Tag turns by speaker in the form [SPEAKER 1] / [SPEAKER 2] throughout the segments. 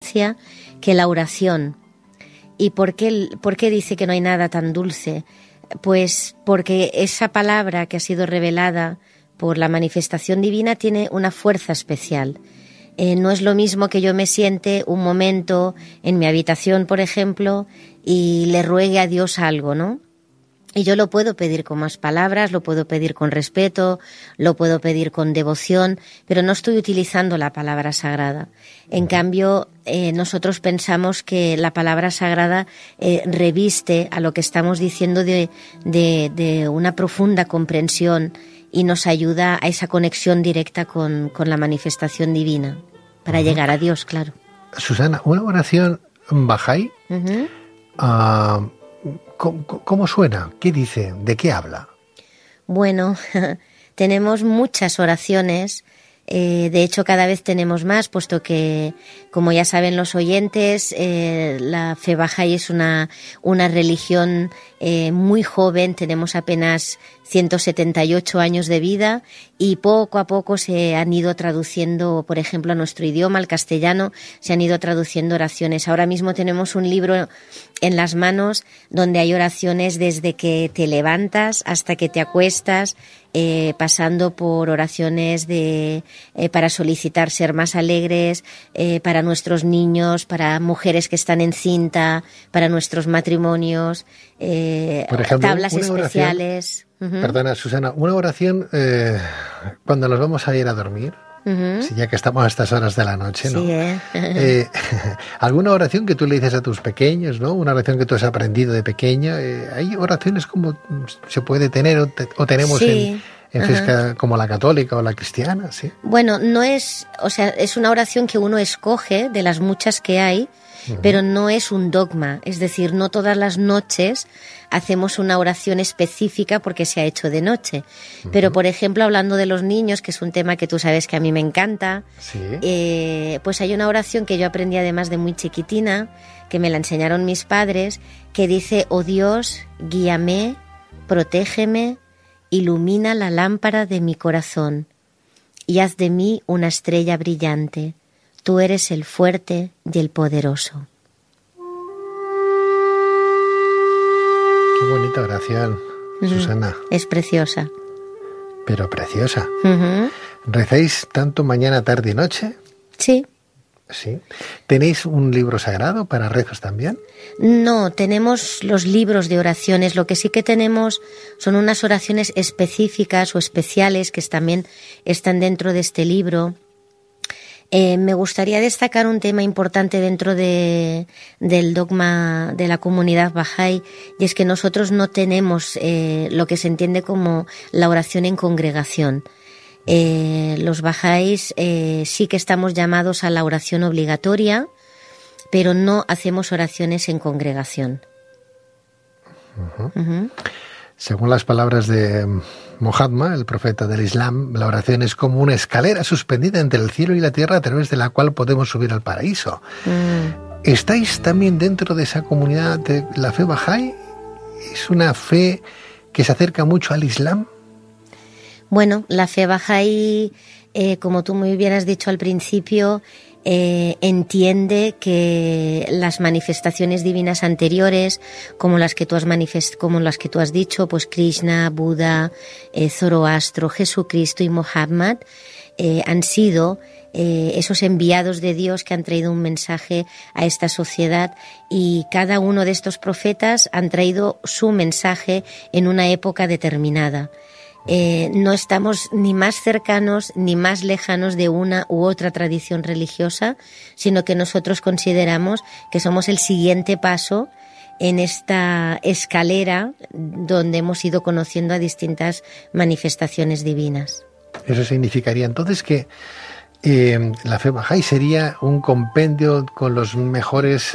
[SPEAKER 1] importancia que la oración. ¿Y por qué dice que no hay nada tan dulce? Pues porque esa palabra que ha sido revelada por la manifestación divina tiene una fuerza especial. No es lo mismo que yo me siente un momento en mi habitación, por ejemplo, y le ruegue a Dios algo, ¿no? Y yo lo puedo pedir con más palabras, lo puedo pedir con respeto, lo puedo pedir con devoción, pero no estoy utilizando la palabra sagrada. En cambio, nosotros pensamos que la palabra sagrada reviste a lo que estamos diciendo de una profunda comprensión y nos ayuda a esa conexión directa con la manifestación divina, para llegar a Dios, claro.
[SPEAKER 2] Susana, una oración Bahá'í, ¿cómo suena? ¿Qué dice? ¿De qué habla?
[SPEAKER 1] Bueno, tenemos muchas oraciones. De hecho, cada vez tenemos más, puesto que, como ya saben los oyentes, la fe Bahá'í es una religión muy joven. Tenemos apenas 178 años de vida y poco a poco se han ido traduciendo, por ejemplo, a nuestro idioma, al castellano, se han ido traduciendo oraciones. Ahora mismo tenemos un libro en las manos donde hay oraciones desde que te levantas hasta que te acuestas, pasando por oraciones para solicitar ser más alegres, para nuestros niños, para mujeres que están encinta, para nuestros matrimonios,
[SPEAKER 2] por ejemplo,
[SPEAKER 1] tablas especiales.
[SPEAKER 2] Perdona, Susana, una oración cuando nos vamos a ir a dormir, sí, ya que estamos a estas horas de la noche, ¿no?
[SPEAKER 1] Sí,
[SPEAKER 2] ¿Alguna oración que tú le dices a tus pequeños, ¿no? Una oración que tú has aprendido de pequeña. ¿Hay oraciones como se puede tener o tenemos en fresca como la católica o la cristiana? ¿Sí?
[SPEAKER 1] Bueno, no es, o sea, es una oración que uno escoge de las muchas que hay, pero no es un dogma. Es decir, no todas las noches hacemos una oración específica porque se ha hecho de noche. Pero, por ejemplo, hablando de los niños, que es un tema que tú sabes que a mí me encanta,
[SPEAKER 2] ¿Sí?
[SPEAKER 1] Pues hay una oración que yo aprendí además de muy chiquitina, que me la enseñaron mis padres, que dice: oh Dios, guíame, protégeme, ilumina la lámpara de mi corazón y haz de mí una estrella brillante. Tú eres el fuerte y el poderoso.
[SPEAKER 2] Qué bonita oración, Susana.
[SPEAKER 1] Es preciosa.
[SPEAKER 2] Pero preciosa. ¿Rezáis tanto mañana, tarde y noche?
[SPEAKER 1] Sí.
[SPEAKER 2] Sí. ¿Tenéis un libro sagrado para rezos también?
[SPEAKER 1] No, tenemos los libros de oraciones. Lo que sí que tenemos son unas oraciones específicas o especiales que también están dentro de este libro. Me gustaría destacar un tema importante dentro del dogma de la comunidad Bahá'í, y es que nosotros no tenemos lo que se entiende como la oración en congregación. Los Bahá'ís sí que estamos llamados a la oración obligatoria, pero no hacemos oraciones en congregación.
[SPEAKER 2] Según las palabras de Mohammed, el profeta del Islam, la oración es como una escalera suspendida entre el cielo y la tierra a través de la cual podemos subir al paraíso. ¿Estáis también dentro de esa comunidad de la fe Bahá'í? ¿Es una fe que se acerca mucho al Islam?
[SPEAKER 1] Bueno, la fe Bahá'í, como tú muy bien has dicho al principio, entiende que las manifestaciones divinas anteriores, como las que tú has dicho, pues Krishna, Buda, Zoroastro, Jesucristo y Mohammed, han sido esos enviados de Dios que han traído un mensaje a esta sociedad, y cada uno de estos profetas han traído su mensaje en una época determinada. No estamos ni más cercanos ni más lejanos de una u otra tradición religiosa, sino que nosotros consideramos que somos el siguiente paso en esta escalera donde hemos ido conociendo a distintas manifestaciones divinas.
[SPEAKER 2] Eso significaría entonces que la fe Bahá'í sería un compendio con los mejores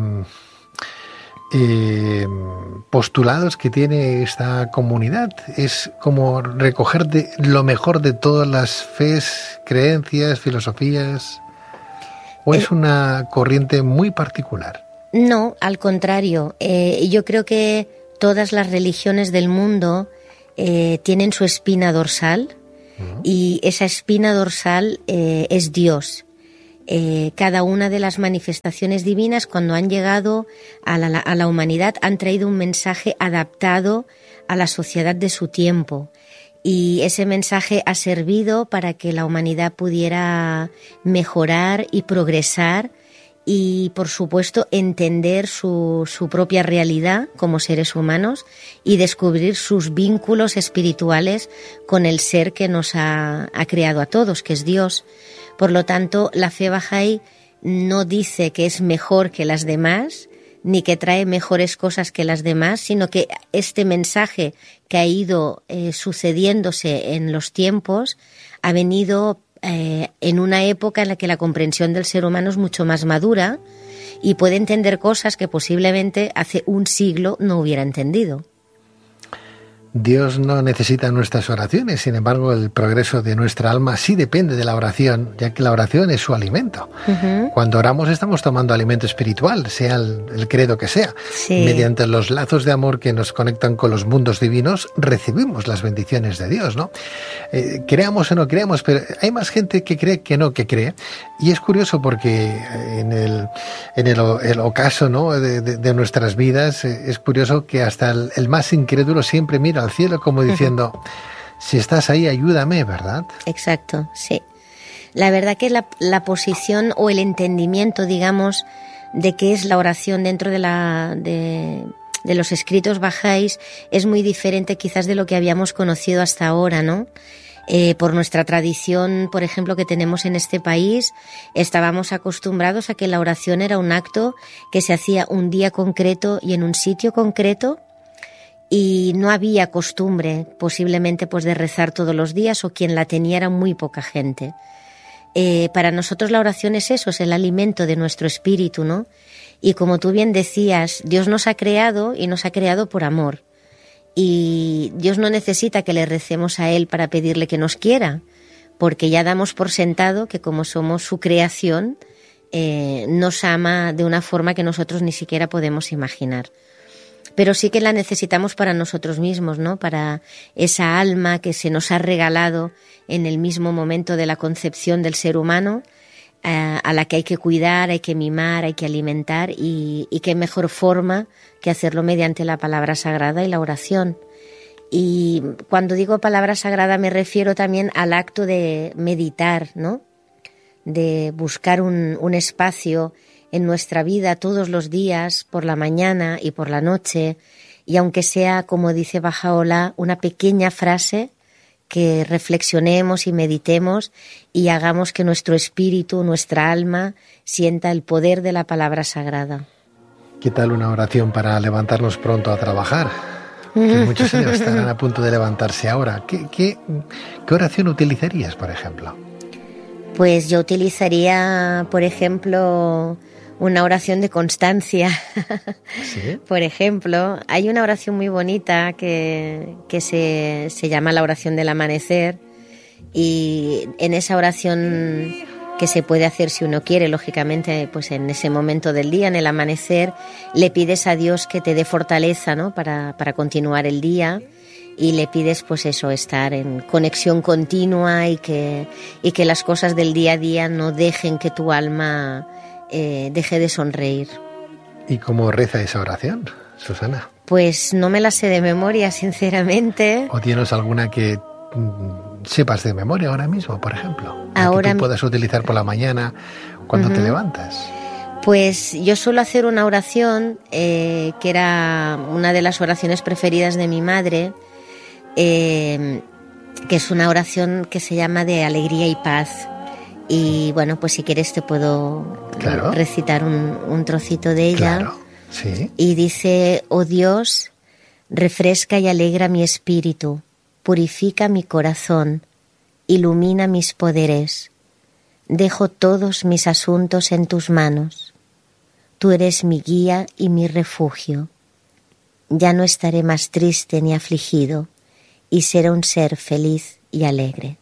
[SPEAKER 2] postulados que tiene esta comunidad. Es como recoger lo mejor de todas las fes, creencias, filosofías, ¿o es una corriente muy particular?
[SPEAKER 1] No, al contrario. Yo creo que todas las religiones del mundo tienen su espina dorsal, y esa espina dorsal es Dios. cada una de las manifestaciones divinas, cuando han llegado a la humanidad, han traído un mensaje adaptado a la sociedad de su tiempo. Y ese mensaje ha servido para que la humanidad pudiera mejorar y progresar y, por supuesto, entender su propia realidad como seres humanos y descubrir sus vínculos espirituales con el ser que nos ha creado a todos, que es Dios. Por lo tanto, la fe Bahá'í no dice que es mejor que las demás, ni que trae mejores cosas que las demás, sino que este mensaje que ha ido sucediéndose en los tiempos ha venido en una época en la que la comprensión del ser humano es mucho más madura y puede entender cosas que posiblemente hace un siglo no hubiera entendido.
[SPEAKER 2] Dios no necesita nuestras oraciones, sin embargo, el progreso de nuestra alma sí depende de la oración, ya que la oración es su alimento. Uh-huh. Cuando oramos estamos tomando alimento espiritual, sea el credo que sea. Sí. Mediante los lazos de amor que nos conectan con los mundos divinos, recibimos las bendiciones de Dios, ¿no? Creamos o no creamos, pero hay más gente que cree que no que cree. Y es curioso porque en el ocaso, ¿no?, de nuestras vidas, es curioso que hasta el más incrédulo siempre mira al cielo como diciendo, si estás ahí, ayúdame, ¿verdad?
[SPEAKER 1] Exacto, sí. La verdad que la posición o el entendimiento, digamos, de qué es la oración dentro de los escritos bahá'ís es muy diferente quizás de lo que habíamos conocido hasta ahora, ¿no? Por nuestra tradición, por ejemplo, que tenemos en este país, estábamos acostumbrados a que la oración era un acto que se hacía un día concreto y en un sitio concreto, y no había costumbre posiblemente pues de rezar todos los días, o quien la tenía era muy poca gente. Para nosotros la oración es eso, es el alimento de nuestro espíritu, ¿no? Y como tú bien decías, Dios nos ha creado y nos ha creado por amor. Y Dios no necesita que le recemos a Él para pedirle que nos quiera, porque ya damos por sentado que como somos su creación, nos ama de una forma que nosotros ni siquiera podemos imaginar. Pero sí que la necesitamos para nosotros mismos, ¿no? Para esa alma que se nos ha regalado en el mismo momento de la concepción del ser humano, a la que hay que cuidar, hay que mimar, hay que alimentar, y qué mejor forma que hacerlo mediante la palabra sagrada y la oración. Y cuando digo palabra sagrada me refiero también al acto de meditar, ¿no? De buscar un espacio en nuestra vida todos los días, por la mañana y por la noche, y aunque sea, como dice Baha'u'lláh, una pequeña frase, que reflexionemos y meditemos y hagamos que nuestro espíritu, nuestra alma, sienta el poder de la palabra sagrada.
[SPEAKER 2] ¿Qué tal una oración para levantarnos pronto a trabajar? Que muchos estarán a punto de levantarse ahora. ¿Qué oración utilizarías, por ejemplo?
[SPEAKER 1] Pues yo utilizaría, por ejemplo, una oración de constancia. ¿Sí? Por ejemplo, hay una oración muy bonita que se llama la oración del amanecer, y en esa oración, que se puede hacer si uno quiere, lógicamente, pues en ese momento del día, en el amanecer, le pides a Dios que te dé fortaleza, ¿no?, para continuar el día, y le pides pues eso, estar en conexión continua y que las cosas del día a día no dejen que tu alma deje de sonreír.
[SPEAKER 2] ¿Y cómo reza esa oración, Susana?
[SPEAKER 1] Pues no me la sé de memoria, sinceramente.
[SPEAKER 2] ¿O tienes alguna que sepas de memoria ahora mismo, por ejemplo?
[SPEAKER 1] Ahora
[SPEAKER 2] que tú puedas utilizar por la mañana cuando te levantas.
[SPEAKER 1] Pues yo suelo hacer una oración que era una de las oraciones preferidas de mi madre, que es una oración que se llama de alegría y paz. Y bueno, pues si quieres te puedo recitar un trocito de ella.
[SPEAKER 2] Claro, sí.
[SPEAKER 1] Y dice: oh Dios, refresca y alegra mi espíritu, purifica mi corazón, ilumina mis poderes. Dejo todos mis asuntos en tus manos. Tú eres mi guía y mi refugio. Ya no estaré más triste ni afligido, y seré un ser feliz y alegre.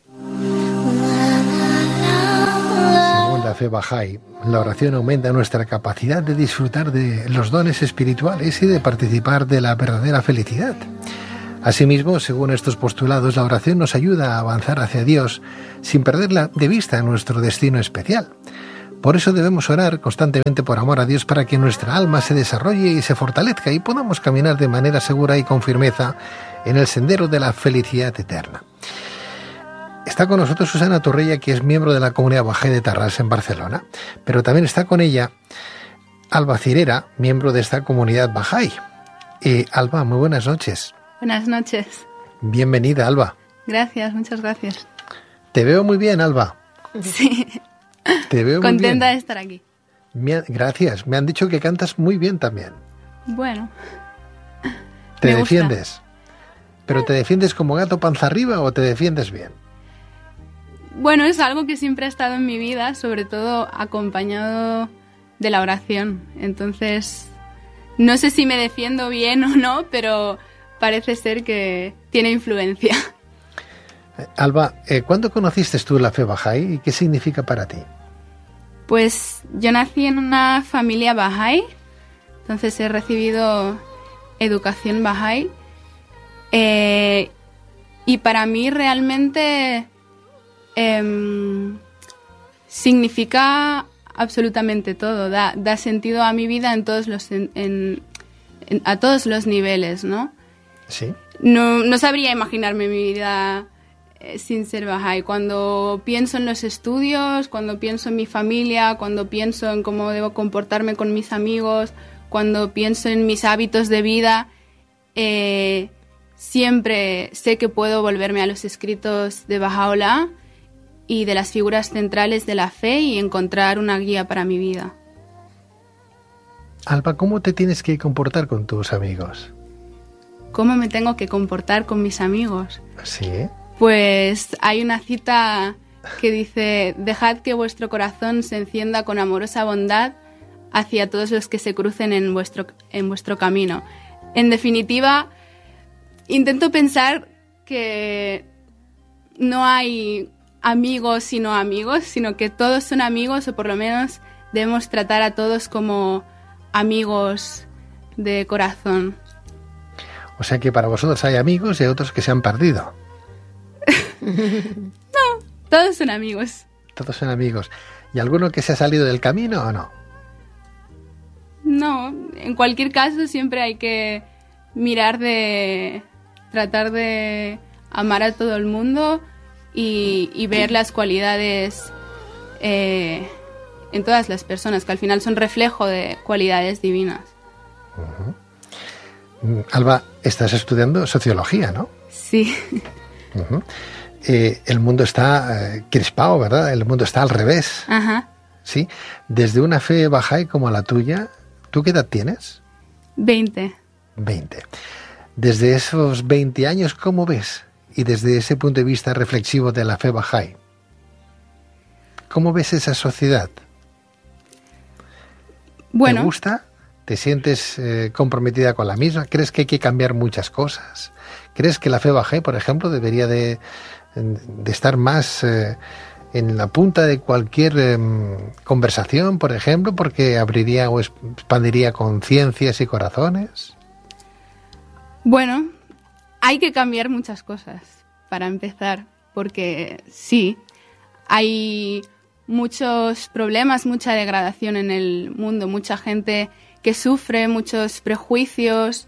[SPEAKER 2] Según la fe Bahá'í, la oración aumenta nuestra capacidad de disfrutar de los dones espirituales y de participar de la verdadera felicidad. Asimismo, según estos postulados, la oración nos ayuda a avanzar hacia Dios sin perder de vista nuestro destino especial. Por eso debemos orar constantemente por amor a Dios para que nuestra alma se desarrolle y se fortalezca y podamos caminar de manera segura y con firmeza en el sendero de la felicidad eterna. Está con nosotros Susana Torrella, que es miembro de la comunidad Bahá'í de Tarrás en Barcelona, pero también está con ella Alba Cirera, miembro de esta comunidad Bahá'í. Alba, muy buenas noches.
[SPEAKER 3] Buenas noches.
[SPEAKER 2] Bienvenida, Alba.
[SPEAKER 3] Gracias, muchas gracias.
[SPEAKER 2] Te veo muy bien, Alba.
[SPEAKER 3] Sí.
[SPEAKER 2] Te veo muy bien.
[SPEAKER 3] Contenta de estar aquí.
[SPEAKER 2] Gracias. Me han dicho que cantas muy bien también.
[SPEAKER 3] Bueno.
[SPEAKER 2] ¿Te defiendes? ¿Pero te defiendes como gato panza arriba o te defiendes bien?
[SPEAKER 3] Bueno, es algo que siempre ha estado en mi vida, sobre todo acompañado de la oración. Entonces, no sé si me defiendo bien o no, pero parece ser que tiene influencia.
[SPEAKER 2] Alba, ¿cuándo conociste tú la fe Bahá'í y qué significa para ti?
[SPEAKER 3] Pues yo nací en una familia Bahá'í, entonces he recibido educación Bahá'í y para mí realmente significa absolutamente todo, da sentido a mi vida en todos los a todos los niveles, ¿no?
[SPEAKER 2] Sí.
[SPEAKER 3] No sabría imaginarme mi vida sin ser Bahá'í. Cuando pienso en los estudios, cuando pienso en mi familia, cuando pienso en cómo debo comportarme con mis amigos, cuando pienso en mis hábitos de vida, siempre sé que puedo volverme a los escritos de Baha'u'lláh y de las figuras centrales de la fe y encontrar una guía para mi vida.
[SPEAKER 2] Alba, ¿cómo te tienes que comportar con tus amigos?
[SPEAKER 3] ¿Cómo me tengo que comportar con mis amigos?
[SPEAKER 2] Sí.
[SPEAKER 3] Pues hay una cita que dice: dejad que vuestro corazón se encienda con amorosa bondad hacia todos los que se crucen en vuestro camino. En definitiva, intento pensar que no hay amigos sino amigos, sino que todos son amigos, o por lo menos debemos tratar a todos como amigos de corazón.
[SPEAKER 2] O sea que para vosotros hay amigos y hay otros que se han perdido.
[SPEAKER 3] No, todos son amigos.
[SPEAKER 2] Todos son amigos. ¿Y alguno que se ha salido del camino o no?
[SPEAKER 3] No, en cualquier caso siempre hay que tratar de amar a todo el mundo y ver las cualidades en todas las personas, que al final son reflejo de cualidades divinas.
[SPEAKER 2] Uh-huh. Alba, estás estudiando sociología, ¿no?
[SPEAKER 3] Sí.
[SPEAKER 2] Uh-huh. El mundo está crispado, ¿verdad? El mundo está al revés.
[SPEAKER 3] Ajá.
[SPEAKER 2] Sí. Desde una fe Bahá'í como la tuya, ¿tú qué edad tienes?
[SPEAKER 3] 20.
[SPEAKER 2] 20. Desde esos 20 años, ¿cómo ves? Y desde ese punto de vista reflexivo de la fe Bahá'í, ¿cómo ves esa sociedad?
[SPEAKER 3] Bueno.
[SPEAKER 2] ¿Te gusta? ¿Te sientes comprometida con la misma? ¿Crees que hay que cambiar muchas cosas? ¿Crees que la fe Bahá'í, por ejemplo, debería de estar más en la punta de cualquier conversación, por ejemplo, porque abriría o expandiría conciencias y corazones?
[SPEAKER 3] Bueno, hay que cambiar muchas cosas, para empezar, porque sí, hay muchos problemas, mucha degradación en el mundo, mucha gente que sufre, muchos prejuicios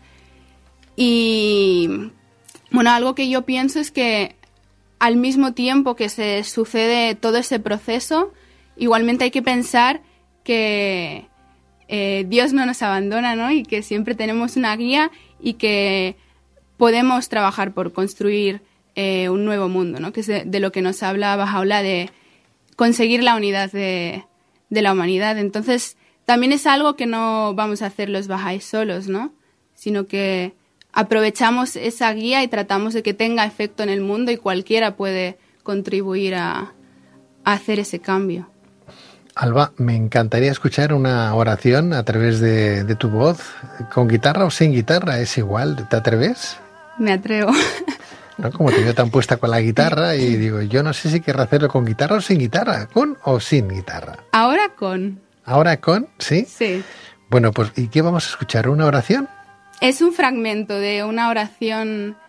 [SPEAKER 3] y, bueno, algo que yo pienso es que al mismo tiempo que se sucede todo ese proceso, igualmente hay que pensar que Dios no nos abandona, ¿no? Y que siempre tenemos una guía y que podemos trabajar por construir un nuevo mundo, ¿no? Que es de lo que nos habla Baha'u'lláh, de conseguir la unidad de la humanidad. Entonces, también es algo que no vamos a hacer los Bahá'í solos, ¿no? Sino que aprovechamos esa guía y tratamos de que tenga efecto en el mundo y cualquiera puede contribuir a hacer ese cambio.
[SPEAKER 2] Alba, me encantaría escuchar una oración a través de tu voz, con guitarra o sin guitarra, es igual, ¿te atreves?
[SPEAKER 3] Me atrevo.
[SPEAKER 2] ¿No? Como te veo tan puesta con la guitarra y digo, yo no sé si querrá hacerlo con guitarra o sin guitarra, con o sin guitarra.
[SPEAKER 3] Ahora con.
[SPEAKER 2] ¿Ahora con? ¿Sí?
[SPEAKER 3] Sí.
[SPEAKER 2] Bueno, pues ¿y qué vamos a escuchar? ¿Una oración?
[SPEAKER 3] Es un fragmento de una oración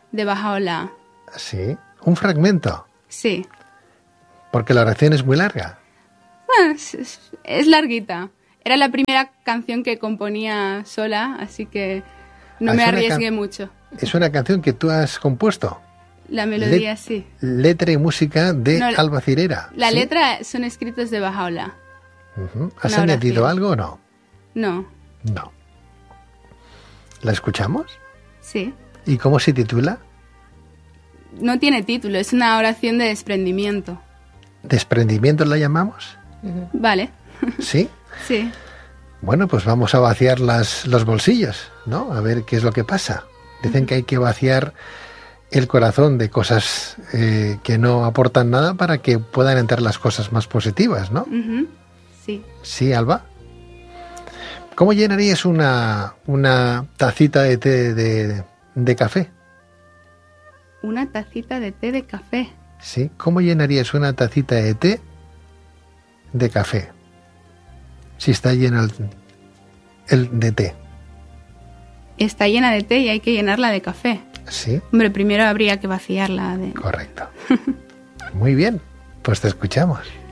[SPEAKER 3] de Bahá'u'lláh.
[SPEAKER 2] Sí, un fragmento,
[SPEAKER 3] Sí.
[SPEAKER 2] porque la oración es muy larga.
[SPEAKER 3] Bueno, es larguita. Era la primera canción que componía sola, así que no me arriesgué mucho.
[SPEAKER 2] Es una canción que tú has compuesto.
[SPEAKER 3] La melodía sí.
[SPEAKER 2] Letra y música de Alba Cirera.
[SPEAKER 3] La
[SPEAKER 2] ¿sí?
[SPEAKER 3] letra son escritos de Bahá'u'lláh.
[SPEAKER 2] ¿Has
[SPEAKER 3] Una
[SPEAKER 2] añadido
[SPEAKER 3] oración.
[SPEAKER 2] algo o no?
[SPEAKER 3] No,
[SPEAKER 2] No. ¿La escuchamos?
[SPEAKER 3] sí.
[SPEAKER 2] ¿Y cómo se titula?
[SPEAKER 3] No tiene título, es una oración de desprendimiento.
[SPEAKER 2] ¿Desprendimiento la llamamos?
[SPEAKER 3] Vale,
[SPEAKER 2] ¿Sí?
[SPEAKER 3] sí.
[SPEAKER 2] Bueno, pues vamos a vaciar los bolsillos, ¿no? A ver qué es lo que pasa. Dicen que hay que vaciar el corazón de cosas que no aportan nada para que puedan entrar las cosas más positivas, ¿no?
[SPEAKER 3] Ujú, sí.
[SPEAKER 2] Sí, Alba. ¿Cómo llenarías una tacita de té de café?
[SPEAKER 3] Una tacita de té de café.
[SPEAKER 2] Sí, ¿cómo llenarías una tacita de té de café? Si está lleno el de té.
[SPEAKER 3] Está llena de té y hay que llenarla de café.
[SPEAKER 2] Sí,
[SPEAKER 3] Hombre, primero habría que vaciarla de...
[SPEAKER 2] correcto. Muy bien, pues te escuchamos.